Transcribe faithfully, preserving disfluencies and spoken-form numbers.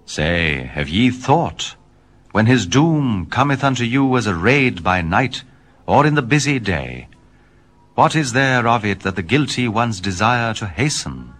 Say, have ye thought, when his doom cometh unto you as a raid by night, or in the busy day, what is there of it that the guilty ones desire to hasten?